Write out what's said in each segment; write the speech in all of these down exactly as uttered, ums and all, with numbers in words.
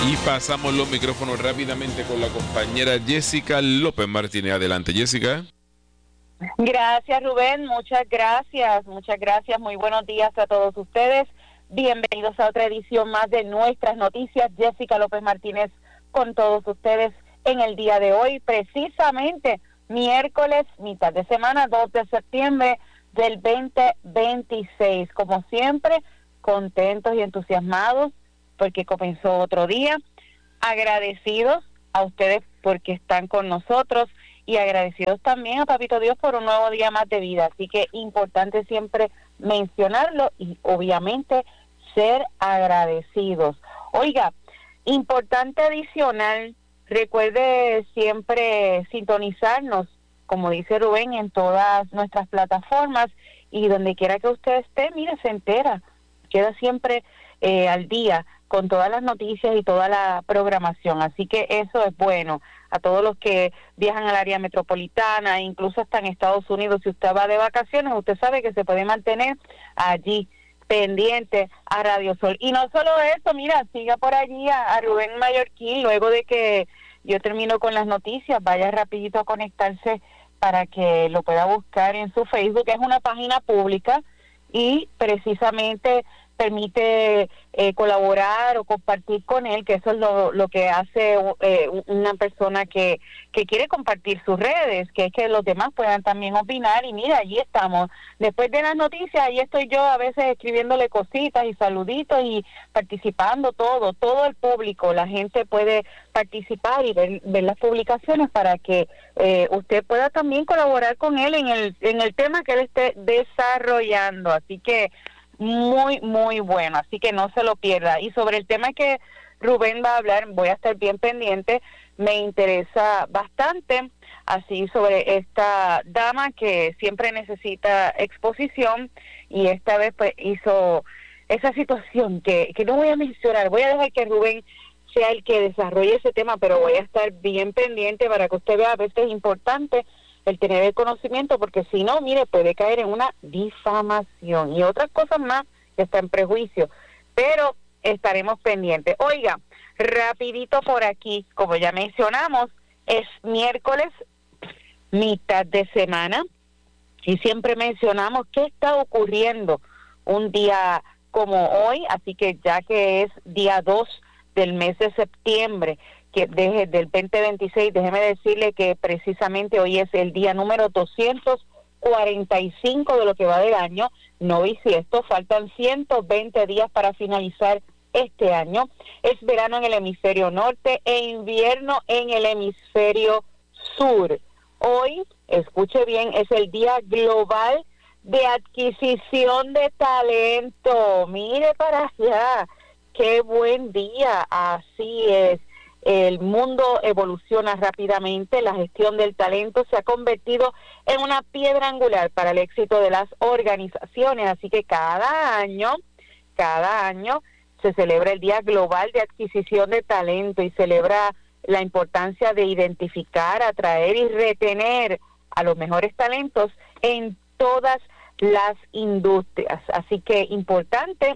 Y pasamos los micrófonos rápidamente con la compañera Jessica López Martínez. Adelante, Jessica. Gracias, Rubén. Muchas gracias. Muchas gracias. Muy buenos días a todos ustedes. Bienvenidos a otra edición más de Nuestras Noticias. Jessica López Martínez con todos ustedes en el día de hoy, precisamente miércoles, mitad de semana, dos de septiembre del veinte veintiséis. Como siempre, contentos y entusiasmados porque comenzó otro día, agradecidos a ustedes porque están con nosotros y agradecidos también a Papito Dios por un nuevo día más de vida. Así que importante siempre mencionarlo y obviamente ser agradecidos. Oiga, importante adicional, recuerde siempre sintonizarnos, como dice Rubén, en todas nuestras plataformas y donde quiera que usted esté, mire, se entera, queda siempre eh, al día con todas las noticias y toda la programación, así que eso es bueno. A todos los que viajan al área metropolitana, incluso hasta en Estados Unidos, si usted va de vacaciones, usted sabe que se puede mantener allí pendiente a Radio Sol. Y no solo eso, mira, siga por allí a, a Rubén Mallorquín, luego de que yo termino con las noticias, vaya rapidito a conectarse para que lo pueda buscar en su Facebook, es una página pública y precisamente permite eh, colaborar o compartir con él, que eso es lo, lo que hace eh, una persona que, que quiere compartir sus redes, que es que los demás puedan también opinar. Y mira, allí estamos. Después de las noticias, ahí estoy yo a veces escribiéndole cositas y saluditos y participando todo, todo el público. La gente puede participar y ver, ver las publicaciones para que eh, usted pueda también colaborar con él en el, en el tema que él esté desarrollando. Así que muy, muy bueno, así que no se lo pierda. Y sobre el tema que Rubén va a hablar, voy a estar bien pendiente, me interesa bastante, así sobre esta dama que siempre necesita exposición y esta vez pues hizo esa situación que, que no voy a mencionar, voy a dejar que Rubén sea el que desarrolle ese tema, pero voy a estar bien pendiente para que usted vea, a veces es importante el tener el conocimiento, porque si no, mire, puede caer en una difamación y otras cosas más que están en prejuicio, pero estaremos pendientes. Oiga, rapidito por aquí, como ya mencionamos, es miércoles, mitad de semana, y siempre mencionamos qué está ocurriendo un día como hoy, así que ya que es día dos del mes de septiembre, que desde del veinte veintiséis, déjeme decirle que precisamente hoy es el día número doscientos cuarenta y cinco de lo que va del año, no bisiesto, faltan ciento veinte días para finalizar este año. Es verano en el hemisferio norte e invierno en el hemisferio sur. Hoy, escuche bien, es el Día Global de Adquisición de Talento. Mire para allá, qué buen día, así es. El mundo evoluciona rápidamente, la gestión del talento se ha convertido en una piedra angular para el éxito de las organizaciones, así que cada año, cada año se celebra el Día Global de Adquisición de Talento y celebra la importancia de identificar, atraer y retener a los mejores talentos en todas las industrias. Así que importante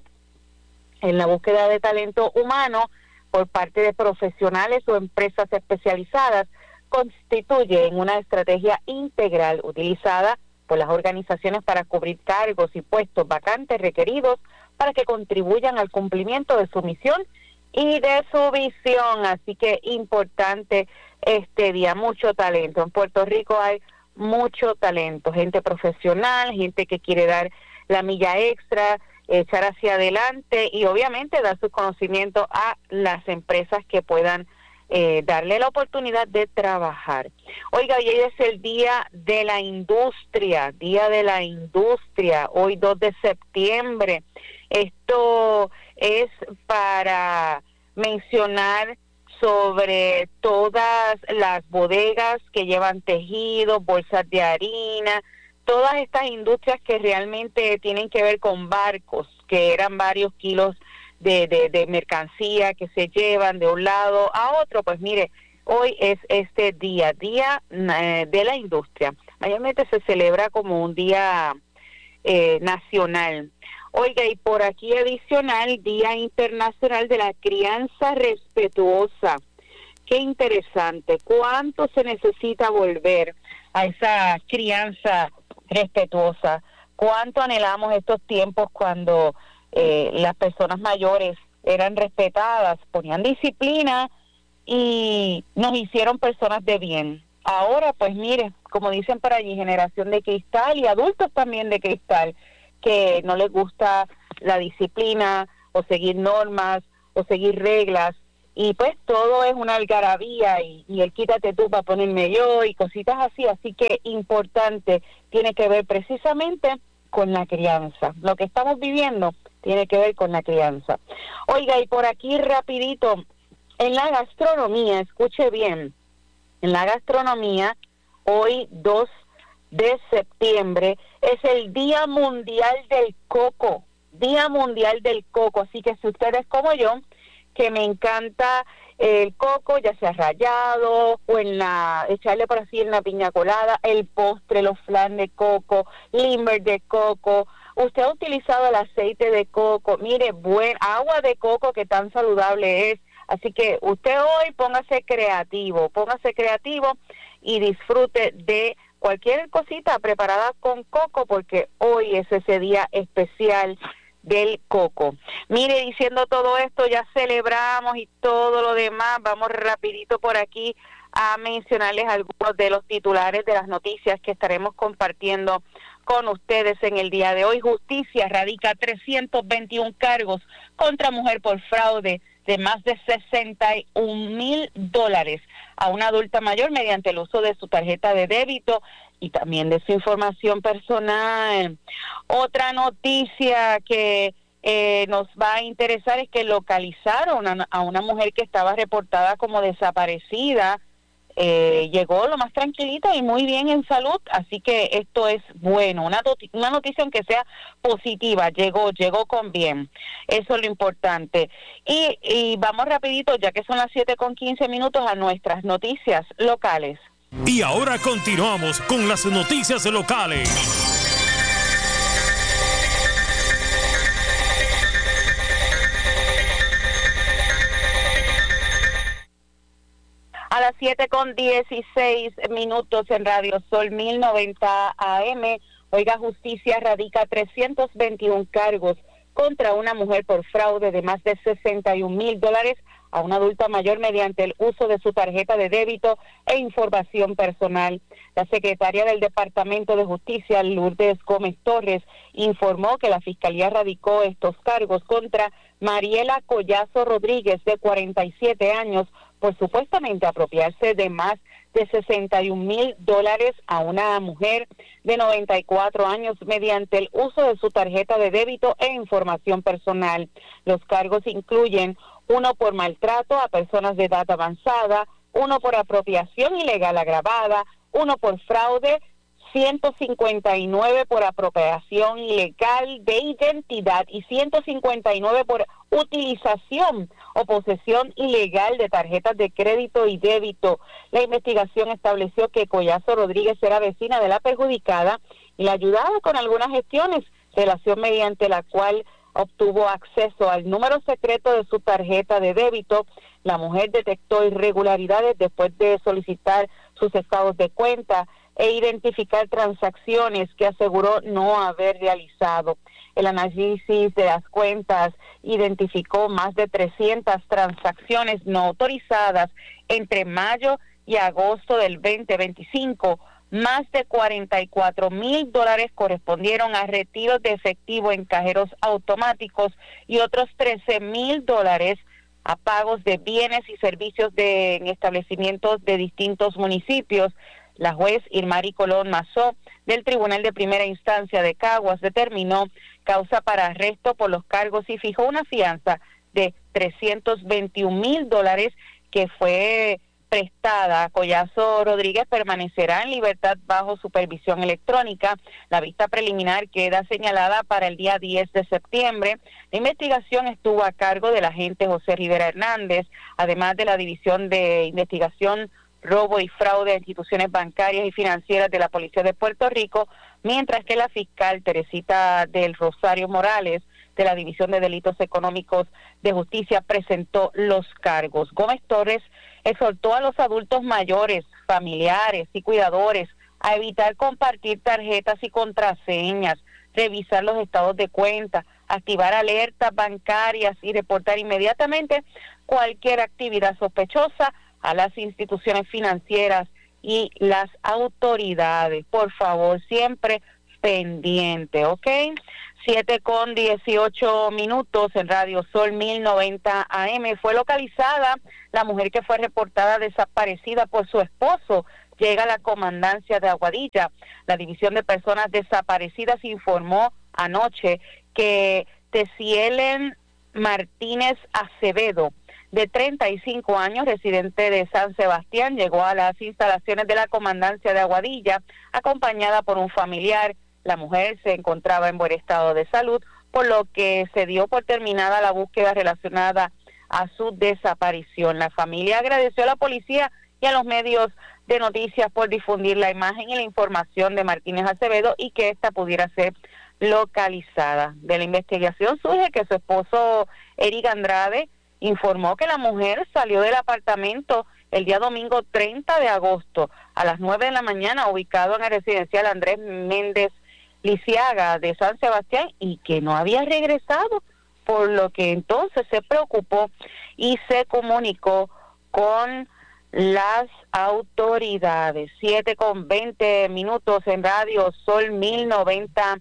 en la búsqueda de talento humano por parte de profesionales o empresas especializadas, constituye en una estrategia integral utilizada por las organizaciones para cubrir cargos y puestos vacantes requeridos para que contribuyan al cumplimiento de su misión y de su visión. Así que importante este día, mucho talento. En Puerto Rico hay mucho talento, gente profesional, gente que quiere dar la milla extra, echar hacia adelante y obviamente dar sus conocimientos a las empresas que puedan eh, darle la oportunidad de trabajar. Oiga, hoy es el Día de la Industria, Día de la Industria, hoy dos de septiembre. Esto es para mencionar sobre todas las bodegas que llevan tejidos, bolsas de harina, todas estas industrias que realmente tienen que ver con barcos, que eran varios kilos de, de, de mercancía que se llevan de un lado a otro. Pues mire, hoy es este día, Día eh, de la Industria. Mayormente se celebra como un día eh, nacional. Oiga, y por aquí adicional, Día Internacional de la Crianza Respetuosa. Qué interesante. ¿Cuánto se necesita volver a esa crianza respetuosa? ¿Cuánto anhelamos estos tiempos cuando eh, las personas mayores eran respetadas, ponían disciplina y nos hicieron personas de bien? Ahora, pues mire, como dicen por allí, generación de cristal y adultos también de cristal, que no les gusta la disciplina o seguir normas o seguir reglas, y pues todo es una algarabía y, y el quítate tú para ponerme yo y cositas así, así que importante, tiene que ver precisamente con la crianza. Lo que estamos viviendo tiene que ver con la crianza. Oiga, y por aquí rapidito, en la gastronomía, escuche bien, en la gastronomía, hoy dos de septiembre es el Día Mundial del Coco, Día Mundial del Coco, así que si ustedes como yo, que me encanta el coco, ya sea rallado o en la, echarle por así en la piña colada, el postre, los flan de coco, limber de coco, usted ha utilizado el aceite de coco, mire, buen agua de coco que tan saludable es, así que usted hoy póngase creativo, póngase creativo y disfrute de cualquier cosita preparada con coco, porque hoy es ese día especial del coco. Mire, diciendo todo esto, ya celebramos y todo lo demás, vamos rapidito por aquí a mencionarles algunos de los titulares de las noticias que estaremos compartiendo con ustedes en el día de hoy. Justicia radica trescientos veintiún cargos contra mujer por fraude de más de sesenta y un mil dólares a una adulta mayor mediante el uso de su tarjeta de débito y también de su información personal. Otra noticia que eh, nos va a interesar es que localizaron a, a una mujer que estaba reportada como desaparecida. Eh, llegó lo más tranquilita y muy bien en salud, así que esto es bueno, una, una noticia aunque sea positiva, llegó, llegó con bien, eso es lo importante. Y, y vamos rapidito, ya que son las siete con quince minutos, a nuestras noticias locales. Y ahora continuamos con las noticias locales. A las siete con dieciséis minutos en Radio Sol mil noventa A M, oiga, Justicia radica trescientos veintiún cargos contra una mujer por fraude de más de sesenta y un mil dólares a una adulta mayor mediante el uso de su tarjeta de débito e información personal. La secretaria del Departamento de Justicia, Lourdes Gómez Torres, informó que la Fiscalía radicó estos cargos contra Mariela Collazo Rodríguez, de cuarenta y siete años, por supuestamente apropiarse de más de sesenta y un mil dólares a una mujer de noventa y cuatro años mediante el uso de su tarjeta de débito e información personal. Los cargos incluyen uno por maltrato a personas de edad avanzada, uno por apropiación ilegal agravada, uno por fraude, ciento cincuenta y nueve por apropiación ilegal de identidad y ciento cincuenta y nueve por utilización o posesión ilegal de tarjetas de crédito y débito. La investigación estableció que Collazo Rodríguez era vecina de la perjudicada y la ayudaba con algunas gestiones, relación mediante la cual obtuvo acceso al número secreto de su tarjeta de débito. La mujer detectó irregularidades después de solicitar sus estados de cuenta e identificar transacciones que aseguró no haber realizado. El análisis de las cuentas identificó más de trescientas transacciones no autorizadas entre mayo y agosto del veinte veinticinco. Más de cuarenta y cuatro mil dólares correspondieron a retiros de efectivo en cajeros automáticos y otros trece mil dólares a pagos de bienes y servicios de en establecimientos de distintos municipios. La juez Irmari Colón Mazó del Tribunal de Primera Instancia de Caguas determinó causa para arresto por los cargos y fijó una fianza de trescientos veintiún mil dólares que fue prestada. Collazo Rodríguez permanecerá en libertad bajo supervisión electrónica. La vista preliminar queda señalada para el día diez de septiembre. La investigación estuvo a cargo del agente José Rivera Hernández, además de la División de Investigación Robo y Fraude a Instituciones Bancarias y Financieras de la Policía de Puerto Rico, mientras que la fiscal Teresita del Rosario Morales de la División de Delitos Económicos de Justicia presentó los cargos. Gómez Torres exhortó a los adultos mayores, familiares y cuidadores a evitar compartir tarjetas y contraseñas, revisar los estados de cuenta, activar alertas bancarias y reportar inmediatamente cualquier actividad sospechosa a las instituciones financieras y las autoridades. Por favor, siempre pendiente, ¿ok? siete con dieciocho minutos en Radio Sol mil noventa A M. Fue localizada la mujer que fue reportada desaparecida por su esposo. Llega a la comandancia de Aguadilla. La División de Personas Desaparecidas informó anoche que Tecielen Martínez Acevedo, de treinta y cinco años, residente de San Sebastián, llegó a las instalaciones de la comandancia de Aguadilla acompañada por un familiar. La mujer se encontraba en buen estado de salud, por lo que se dio por terminada la búsqueda relacionada a su desaparición. La familia agradeció a la policía y a los medios de noticias por difundir la imagen y la información de Martínez Acevedo y que ésta pudiera ser localizada. De la investigación surge que su esposo Eric Andrade informó que la mujer salió del apartamento el día domingo treinta de agosto a las nueve de la mañana, ubicado en el residencial Andrés Méndez Lisiaga de San Sebastián, y que no había regresado, por lo que entonces se preocupó y se comunicó con las autoridades. siete con veinte minutos en Radio Sol mil noventa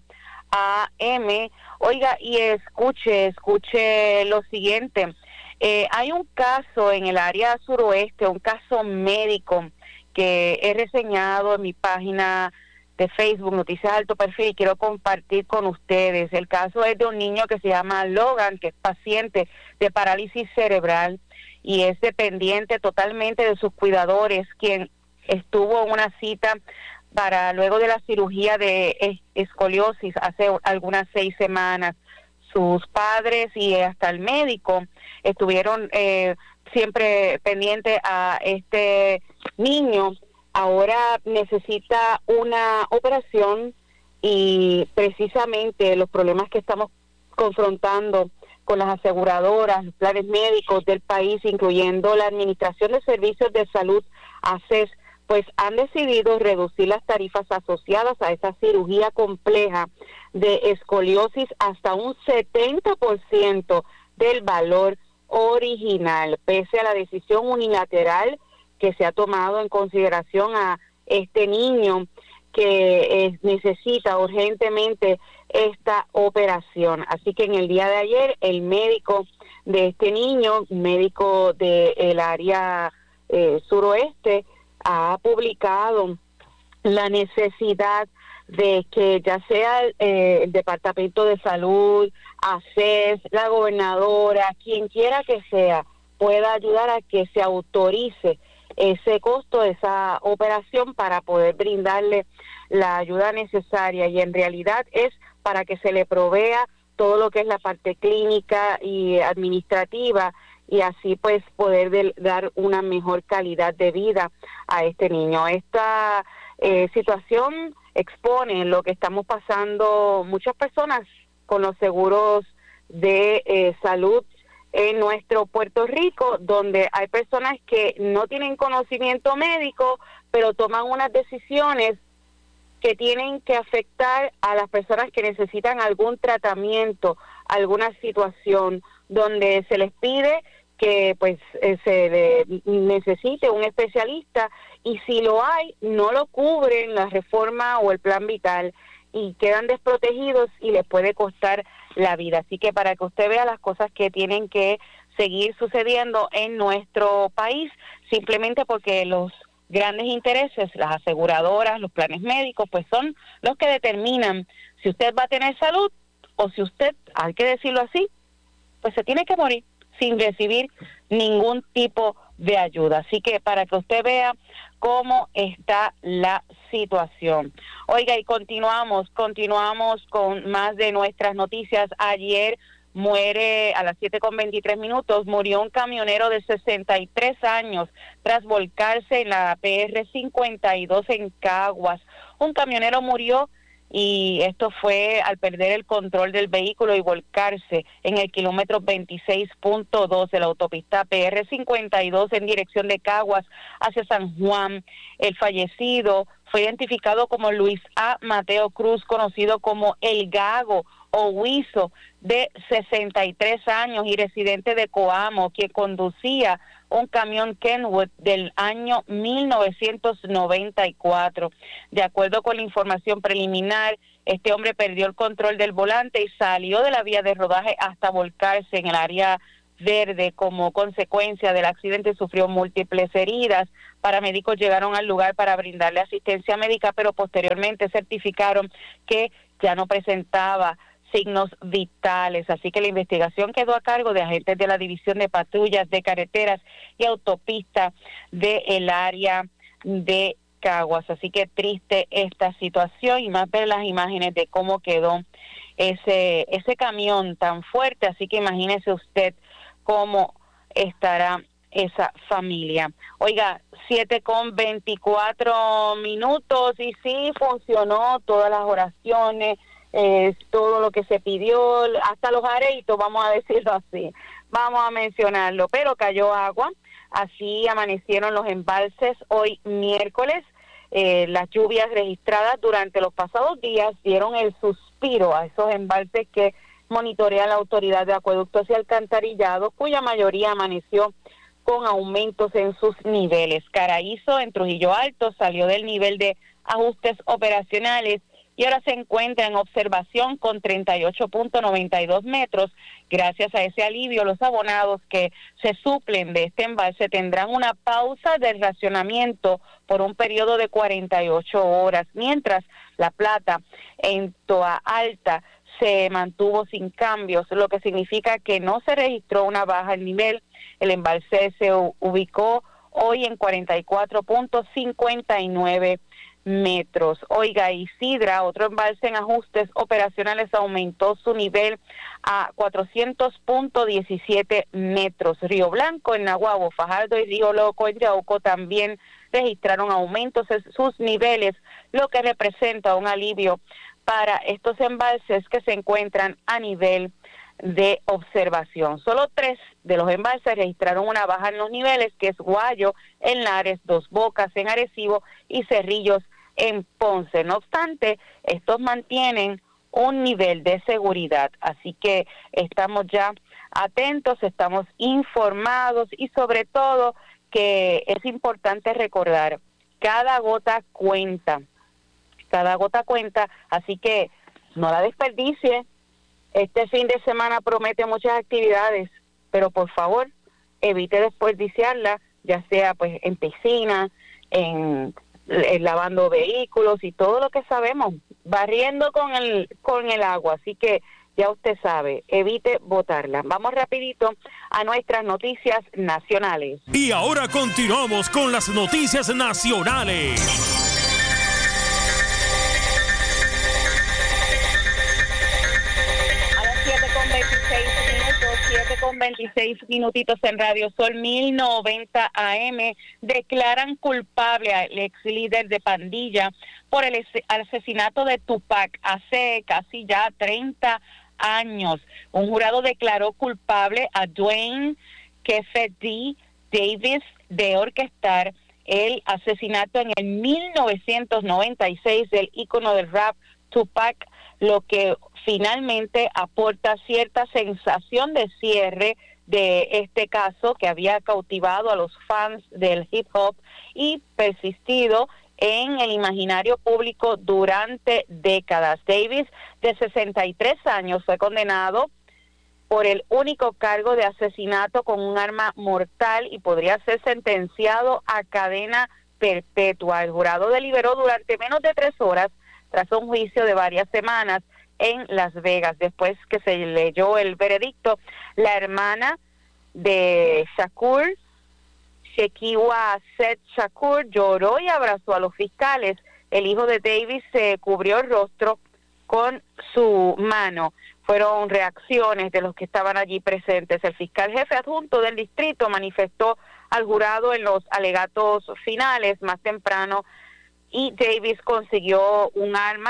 A M. Oiga, y escuche, escuche lo siguiente. Eh, hay un caso en el área suroeste, un caso médico que he reseñado en mi página de Facebook, Noticias de Alto Perfil, y quiero compartir con ustedes. El caso es de un niño que se llama Logan, que es paciente de parálisis cerebral y es dependiente totalmente de sus cuidadores, quien estuvo en una cita para luego de la cirugía de escoliosis hace algunas seis semanas. Sus padres y hasta el médico estuvieron eh, siempre pendientes a este niño. Ahora necesita una operación y precisamente los problemas que estamos confrontando con las aseguradoras, los planes médicos del país, incluyendo la Administración de Servicios de Salud, A C E S, pues han decidido reducir las tarifas asociadas a esa cirugía compleja de escoliosis hasta un setenta por ciento del valor original, pese a la decisión unilateral que se ha tomado en consideración a este niño que eh, necesita urgentemente esta operación. Así que en el día de ayer, el médico de este niño, médico del área eh, suroeste, ha publicado la necesidad de que ya sea eh, el Departamento de Salud, A C E S, la gobernadora, quien quiera que sea, pueda ayudar a que se autorice ese costo de esa operación para poder brindarle la ayuda necesaria, y en realidad es para que se le provea todo lo que es la parte clínica y administrativa, y así pues poder de, dar una mejor calidad de vida a este niño. Esta eh, situación expone lo que estamos pasando muchas personas con los seguros de eh, salud en nuestro Puerto Rico, donde hay personas que no tienen conocimiento médico, pero toman unas decisiones que tienen que afectar a las personas que necesitan algún tratamiento, alguna situación, donde se les pide que pues eh, se le necesite un especialista, y si lo hay, no lo cubren la reforma o el plan vital y quedan desprotegidos y les puede costar la vida. Así que para que usted vea las cosas que tienen que seguir sucediendo en nuestro país, simplemente porque los grandes intereses, las aseguradoras, los planes médicos, pues son los que determinan si usted va a tener salud o si usted, hay que decirlo así, pues se tiene que morir sin recibir ningún tipo de ayuda. Así que para que usted vea cómo está la situación. Oiga, y continuamos, continuamos con más de nuestras noticias. Ayer muere a las siete con veintitrés minutos, murió un camionero de sesenta y tres años tras volcarse en la P R cincuenta y dos en Caguas. Un camionero murió y esto fue al perder el control del vehículo y volcarse en el kilómetro veintiséis punto dos de la autopista P R cincuenta y dos en dirección de Caguas hacia San Juan. El fallecido fue identificado como Luis A. Mateo Cruz, conocido como El Gago o Huizo, de sesenta y tres años y residente de Coamo, que conducía un camión Kenwood del año mil novecientos noventa y cuatro. De acuerdo con la información preliminar, este hombre perdió el control del volante y salió de la vía de rodaje hasta volcarse en el área verde. Como consecuencia del accidente sufrió múltiples heridas. Paramédicos llegaron al lugar para brindarle asistencia médica, pero posteriormente certificaron que ya no presentaba signos vitales, así que la investigación quedó a cargo de agentes de la División de Patrullas de Carreteras y Autopistas del área de Caguas. Así que triste esta situación, y más ver las imágenes de cómo quedó ese ese camión tan fuerte. Así que imagínese usted cómo estará esa familia. Oiga, siete con veinticuatro minutos, y sí funcionó todas las oraciones, Eh, todo lo que se pidió, hasta los areitos, vamos a decirlo así, vamos a mencionarlo, pero cayó agua, así amanecieron los embalses hoy miércoles. Eh, las lluvias registradas durante los pasados días dieron el suspiro a esos embalses que monitorea la Autoridad de Acueductos y Alcantarillados, cuya mayoría amaneció con aumentos en sus niveles. Caraízo, en Trujillo Alto, salió del nivel de ajustes operacionales y ahora se encuentra en observación con treinta y ocho punto noventa y dos metros. Gracias a ese alivio, los abonados que se suplen de este embalse tendrán una pausa del racionamiento por un periodo de cuarenta y ocho horas, mientras La Plata en Toa Alta se mantuvo sin cambios, lo que significa que no se registró una baja al nivel. El embalse se ubicó hoy en cuarenta y cuatro punto cincuenta y nueve metros. Oiga, Isidra, otro embalse en ajustes operacionales, aumentó su nivel a cuatrocientos punto diecisiete metros. Río Blanco en Naguabo, Fajardo y Río Loco en Yauco también registraron aumentos en sus niveles, lo que representa un alivio para estos embalses que se encuentran a nivel de observación. Solo tres de los embalses registraron una baja en los niveles, que es Guayo en Lares, Dos Bocas en Arecibo y Cerrillos en Ponce. No obstante, estos mantienen un nivel de seguridad, así que estamos ya atentos, estamos informados, y sobre todo que es importante recordar, cada gota cuenta, cada gota cuenta, así que no la desperdicie. Este fin de semana promete muchas actividades, pero por favor, evite desperdiciarla, ya sea pues en piscina, en, en lavando vehículos y todo lo que sabemos, barriendo con el con el agua, así que ya usted sabe, evite botarla. Vamos rapidito a nuestras noticias nacionales. Y ahora continuamos con las noticias nacionales. siete con veintiséis minutitos en Radio Sol mil noventa A M. Declaran culpable al ex líder de pandilla por el asesinato de Tupac hace casi ya treinta años. Un jurado declaró culpable a Dwayne Keffe Davis de orquestar el asesinato en el mil novecientos noventa y seis del ícono del rap Tupac, lo que finalmente aporta cierta sensación de cierre de este caso que había cautivado a los fans del hip hop y persistido en el imaginario público durante décadas. Davis, de sesenta y tres años, fue condenado por el único cargo de asesinato con un arma mortal y podría ser sentenciado a cadena perpetua. El jurado deliberó durante menos de tres horas tras un juicio de varias semanas en Las Vegas. Después que se leyó el veredicto, la hermana de Shakur, Shekiwa Seth Shakur, lloró y abrazó a los fiscales. El hijo de Davis se cubrió el rostro con su mano. Fueron reacciones de los que estaban allí presentes. El fiscal jefe adjunto del distrito manifestó al jurado en los alegatos finales más temprano, y Davis consiguió un arma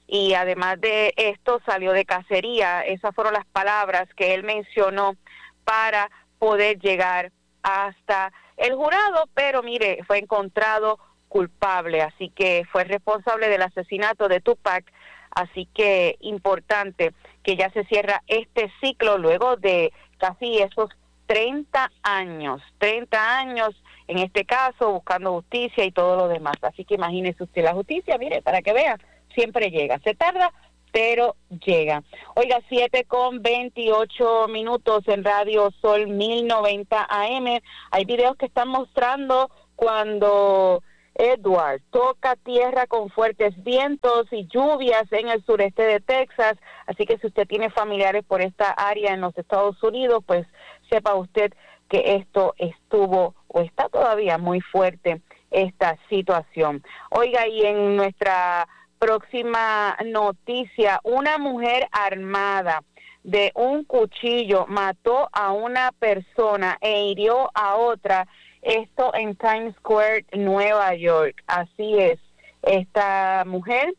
y además de esto salió de cacería. Esas fueron las palabras que él mencionó para poder llegar hasta el jurado, pero mire, fue encontrado culpable, así que fue responsable del asesinato de Tupac. Así que importante que ya se cierra este ciclo luego de casi esos treinta años, treinta años en este caso, buscando justicia y todo lo demás. Así que imagínese usted, la justicia, mire, para que vea, siempre llega. Se tarda, pero llega. Oiga, siete con veintiocho minutos en Radio Sol mil noventa A M. Hay videos que están mostrando cuando Edward toca tierra con fuertes vientos y lluvias en el sureste de Texas. Así que si usted tiene familiares por esta área en los Estados Unidos, pues sepa usted que esto estuvo o está todavía muy fuerte esta situación. Oiga, y en nuestra próxima noticia, una mujer armada de un cuchillo mató a una persona e hirió a otra. Esto en Times Square, Nueva York. Así es, esta mujer,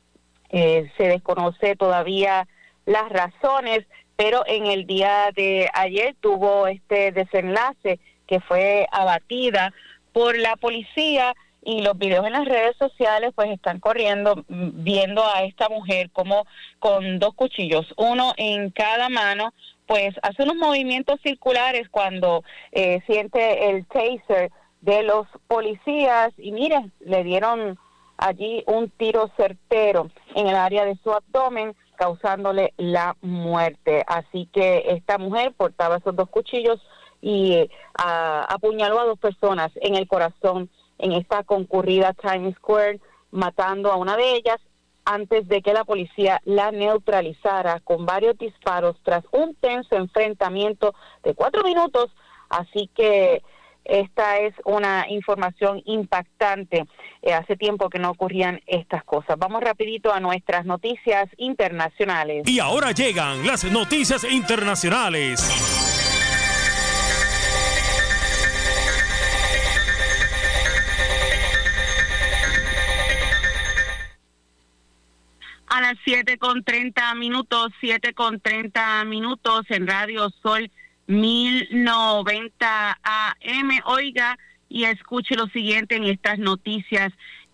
eh, se desconoce todavía las razones, pero en el día de ayer tuvo este desenlace que fue abatida por la policía, y los videos en las redes sociales pues están corriendo viendo a esta mujer como con dos cuchillos, uno en cada mano, pues hace unos movimientos circulares cuando eh, siente el taser de los policías y mire, le dieron allí un tiro certero en el área de su abdomen, causándole la muerte. Así que esta mujer portaba esos dos cuchillos y eh, a, apuñaló a dos personas en el corazón en esta concurrida Times Square, matando a una de ellas antes de que la policía la neutralizara con varios disparos tras un tenso enfrentamiento de cuatro minutos. Así que esta es una información impactante. Eh, hace tiempo que no ocurrían estas cosas. Vamos rapidito a nuestras noticias internacionales. Y ahora llegan las noticias internacionales. A las siete con treinta minutos, siete con treinta minutos en Radio Sol mil noventa A M. Oiga y escuche lo siguiente en estas noticias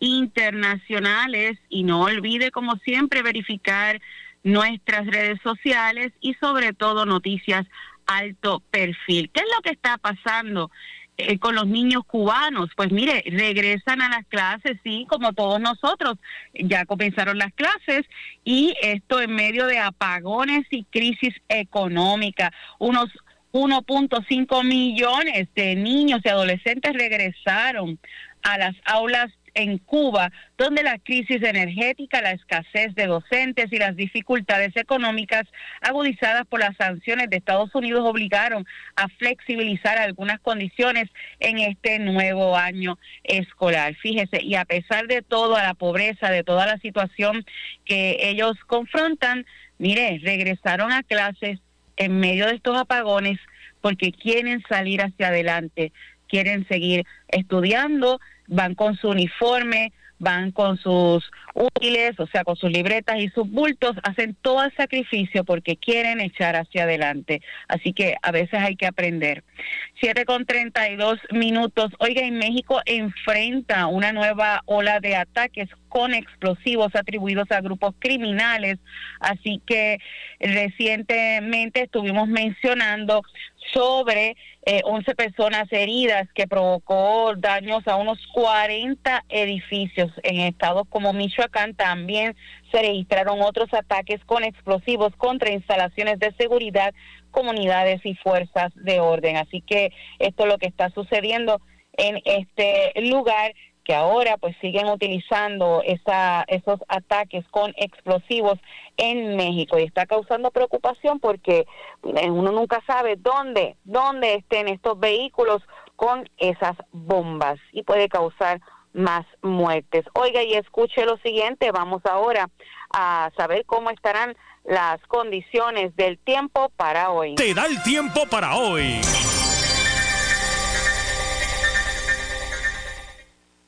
internacionales y no olvide, como siempre, verificar nuestras redes sociales y sobre todo noticias alto perfil. ¿Qué es lo que está pasando Eh, con los niños cubanos? Pues mire, regresan a las clases, sí, como todos nosotros, ya comenzaron las clases y esto en medio de apagones y crisis económica. Unos uno punto cinco millones de niños y adolescentes regresaron a las aulas en Cuba, donde la crisis energética, la escasez de docentes y las dificultades económicas agudizadas por las sanciones de Estados Unidos obligaron a flexibilizar algunas condiciones en este nuevo año escolar. Fíjese, y a pesar de toda la pobreza, de toda la situación que ellos confrontan, mire, regresaron a clases en medio de estos apagones porque quieren salir hacia adelante, quieren seguir estudiando, van con su uniforme, van con sus útiles, o sea, con sus libretas y sus bultos, hacen todo el sacrificio porque quieren echar hacia adelante. Así que a veces hay que aprender. siete con treinta y dos minutos. Oiga, en México enfrenta una nueva ola de ataques con explosivos atribuidos a grupos criminales. Así que recientemente estuvimos mencionando sobre eh, once personas heridas que provocó daños a unos cuarenta edificios en estados como Michoacán. También se registraron otros ataques con explosivos contra instalaciones de seguridad, comunidades y fuerzas de orden. Así que esto es lo que está sucediendo en este lugar, que ahora pues siguen utilizando esa, esos ataques con explosivos en México, y está causando preocupación porque uno nunca sabe dónde, dónde estén estos vehículos con esas bombas y puede causar más muertes. Oiga, y escuche lo siguiente, vamos ahora a saber cómo estarán las condiciones del tiempo para hoy. Te da el tiempo para hoy. A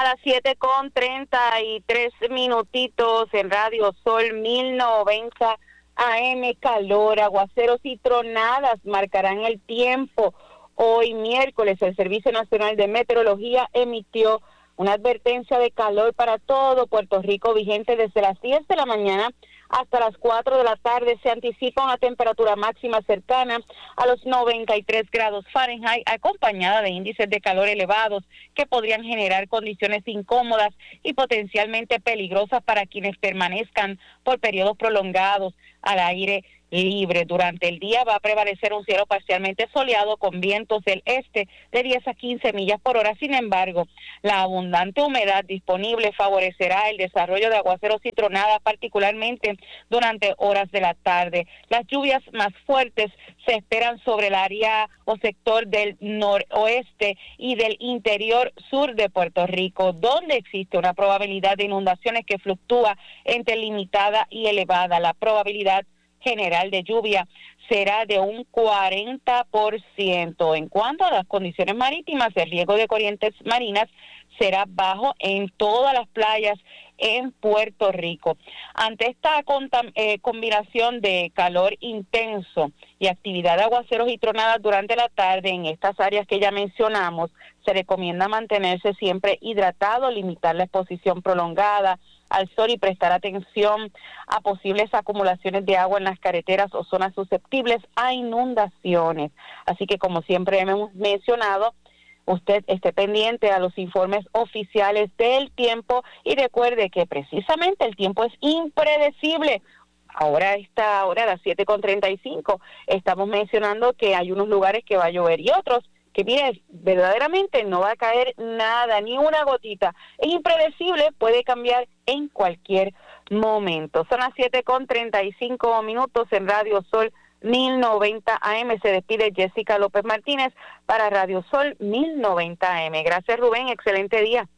las siete con treinta y tres minutitos en Radio Sol mil noventa A M, calor, aguaceros y tronadas marcarán el tiempo. Hoy miércoles el Servicio Nacional de Meteorología emitió una advertencia de calor para todo Puerto Rico vigente desde las diez de la mañana hasta las cuatro de la tarde. Se anticipa una temperatura máxima cercana a los noventa y tres grados Fahrenheit, acompañada de índices de calor elevados que podrían generar condiciones incómodas y potencialmente peligrosas para quienes permanezcan por periodos prolongados al aire libre. Durante el día va a prevalecer un cielo parcialmente soleado con vientos del este de diez a quince millas por hora. Sin embargo, la abundante humedad disponible favorecerá el desarrollo de aguaceros y tronadas, particularmente durante horas de la tarde. Las lluvias más fuertes se esperan sobre el área o sector del noroeste y del interior sur de Puerto Rico, donde existe una probabilidad de inundaciones que fluctúa entre limitada y elevada. La probabilidad general de lluvia será de un cuarenta por ciento. En cuanto a las condiciones marítimas, el riesgo de corrientes marinas será bajo en todas las playas en Puerto Rico. Ante esta contam- eh, combinación de calor intenso y actividad de aguaceros y tronadas durante la tarde en estas áreas que ya mencionamos, se recomienda mantenerse siempre hidratado, limitar la exposición prolongada al sol y prestar atención a posibles acumulaciones de agua en las carreteras o zonas susceptibles a inundaciones. Así que, como siempre hemos mencionado, usted esté pendiente a los informes oficiales del tiempo y recuerde que precisamente el tiempo es impredecible. Ahora a esta hora, a las siete con treinta y cinco, estamos mencionando que hay unos lugares que va a llover y otros que, mire, verdaderamente no va a caer nada, ni una gotita. Es impredecible, puede cambiar en cualquier momento. Son las siete con treinta y cinco minutos en Radio Sol mil noventa A M. Se despide Jessica López Martínez para Radio Sol mil noventa A M. Gracias, Rubén. Excelente día.